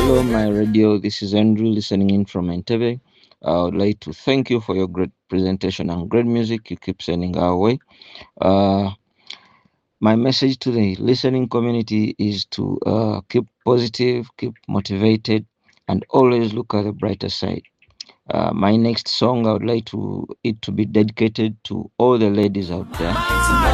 Hello, my radio. This is Andrew listening in from Entebbe. I would like to thank you for your great presentation and great music you keep sending our way. Uh, my message to the listening community is to keep positive, keep motivated, and always look at the brighter side. My next song, I would like to it to be dedicated to all the ladies out there.